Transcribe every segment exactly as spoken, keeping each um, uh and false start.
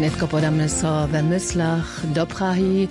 Hnedko podáme so ve myslach do Prahy,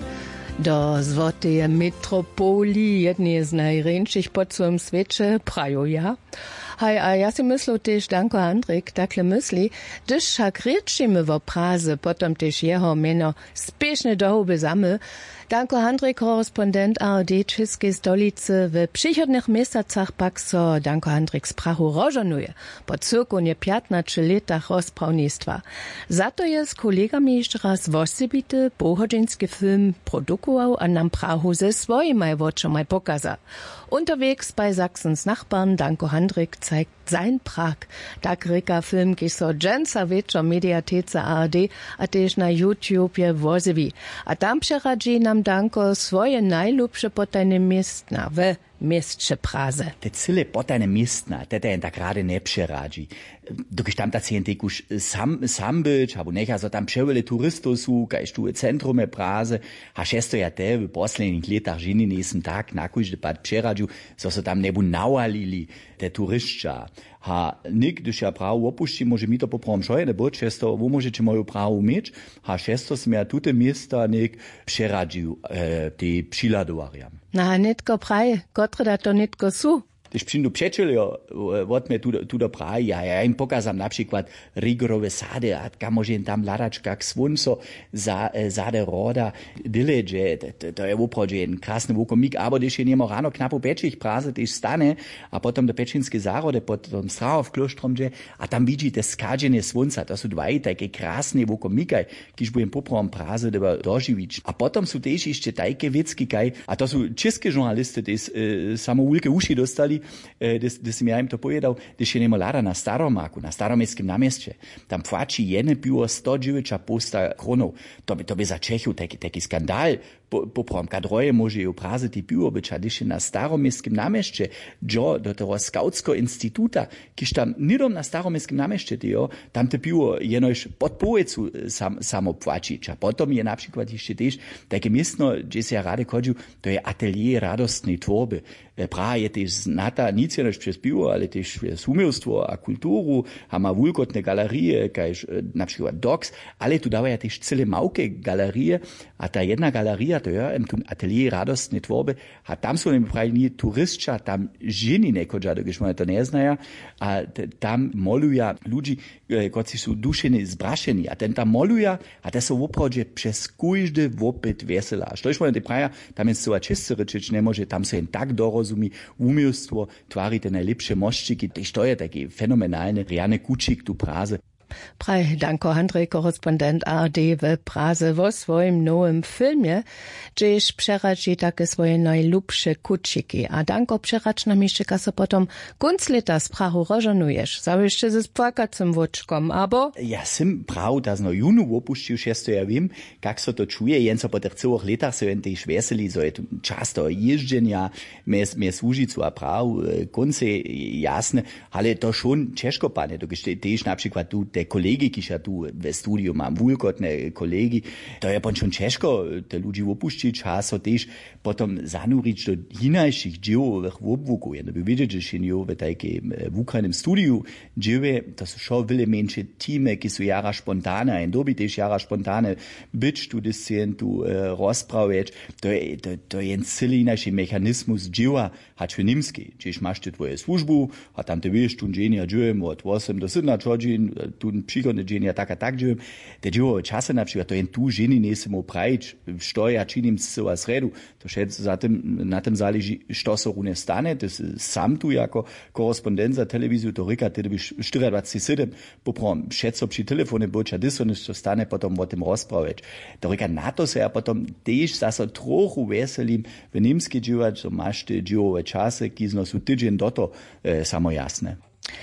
do złotej metropolii, jednej z najręczych po całym świecie, Prajo, ja. Hej, a ja si myslel też, Danko Handrik, takle myśli, gdyż však rečimy o Praze, potom też jeho meno spieszne dohuby zamy. Danko Handrik, korespondent A R D Českej stolicy, w przychodnych miesacach pak so Danko Handrik z Prahu rozżonuje, po cyrku nie piętnastu latach rozprawnictwa. Za to je z kolegami jeszcze raz wosebity, pochodzinski film produkował, a nam Prahu ze swoimi oczami pokaza. Unterwegs bei Sachsens Nachbarn, Danko Handrik zeigt sein Prag. Tak rika film, ki so dżęca wieczor mediatece A R D, a też na YouTubie wozewi. A tam przeradzi nam Danko swoje najlubsze potajne miestna w mieście Praze. Te cyle potajne miestna, te ten tak rade ne przeradzi. Dokąd tam tacy jentek już sam, sam być, albo necha so tam przewele turystów su, kajś tu centrum Praze, a šesto ja te w posledních letach žini nisem tak nakuž, pad přeradziu, so so tam nebu nawalili te turystča. Ha nik, když ja Prahu opušti, može mi to poprom šoje, nebo često, wo možete moju Prahu mieć, ha šesto sme ja tute miesta nik přeradziu, e, te přiladovarijam. Na netko praj, kotre da to netko su? Když přijdu přečelio, od me tu, tu do Prahy, ja, ja im pokazam na przykład rigorowe sady, a kam može tam ladačka k svunco za, zade roda dileđe, to, to je uprođe jedan krasny vukomik, abo když je njemo rano knapo pečih Praze, když stane, a potom do pečinske zarode, pod tom Strahov kloštromđe, a tam vidíte skađene svunca, to su dvaj také krasne vukomikaj, kiž bujem poprom Praze deba doživić. A potom su tež ešte tajke vicky, kaj, a to su české žurnaliste, des e, samo ulke uši dostali, da sam ja im to povedal, da še nemo lada na Staromaku, na Staromestskim namjestje. Tam płaci jedne piwo sto dziewięć posta kronov. To by, to by za Čechov taki, taki skandal. Poprom kadroje može u Praze ti piwo być, a když je na Staromestskim namjestje, džo do toho skautsko instituta, kiž tam nidom na Staromestskim namjestje, jo, tam te piwo jenož pod povecu sam, samo płacić. A potom je například ještě tež také mestno, gdje se ja rade chodžu, to je atelier radostnej tvorby. Praha je tež znata nic jenož přes piwo, ale tež přes umělstvo a kulturu, a ma vulkotne galerije, kajž například Docs, ale tu dávaja tež celé mauke galerije, a ta jedna galerija, to je atelier radostnej tvorby, a tam su nam pravi turistča, tam ženi nekođa, dokiž moja to ne znaja, a tam moluja ľudí, koci su dušeni zbrašeni, a ten tam moluja, a te su uprođe přes kujžde vopet vesela. A što iš moja te praja, tam je sova čiste rečič ne može, tam se jen tak dorozumi, umiłstwo, twarite najlepsze mościki, tež to je taki fenomenalny, rjane kučik tu Praze. Praj Danko Handrik, korespondent A R D w Praze, wo swoim nowym filmie, gdzieś przeradzi takie swoje najlubsze kuciki. A Danko przeradzi nam jeszcze kasa potom kunc leta z Prahu rozżonujesz. Zawieszcze ze spłakacym woczkom, abo? Ja sim Prahu das no junu opuścił, šesto ja wiem, jak so to czuje, jenco po tych całych letach so jen też weseli, so je tu často jeżdżenia, mes, mes Łužicu a Prahu, konce jasne, ale to schon ciężko, panie, to też na przykład tu te kolegi, ki ja tu v studiu mam vulkotne kolegi, to je pon schon češko, te ľudí opuštiť, a so tež potom zanúriť do hinajších dživových obvukov. Jedno by vidieť, že šinjo v tajke v Ukrajinem studiu džive, to sú šo veľa menšie týme, ki sú jara spontane, a doby tež jara spontane byť tu discien, tu uh, rozpraviť. To je, to, to je jen celý inajší mechanizmus dživa, hač v Nimsky. Čiž máš ty tvoje službu, a tam te vieš, tu dženia dživujem od osem do sedemnásť hodín, tu przychodne dżenia tak a tak dżiem. Te dżiwo czasy na przykład, to jen tu ženi nesemo prajić, što ja činim sova sredu, to šet zatem na tem záleží, što so rune stane, to sam tu jako korespondent za televiziju, to rika, te byš dvadsaťštyri sedem, poprom šet so pri telefone boča, diso nešto stane potom o tem rozpravić. To rika, na to se ja potom tež zase trochu veselim v nimski dživać, so máš te dživove čase, ki zno su tydzień do to e, samo jasne.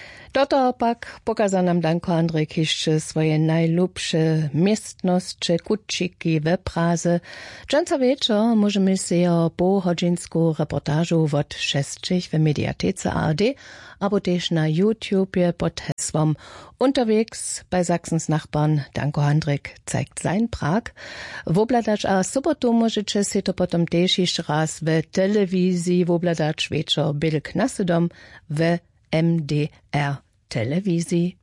Toto pak pokaza nam Danko Handrik jeszcze swoje najlubsze miestnosće, kuciki w Praze. Dżęca wieczor możemy się o pohodzinsku reportażu od šestich w mediatece A R D, abo też na YouTubie pod hasłom Unterwegs bei Sachsens Nachbarn. Danko Handrik zeigt sein Prag. Wobladacz a sobotu możecie się to potom też jeszcze raz w telewizji wobladacz wieczor Bill Knassedom w M D R telewizji.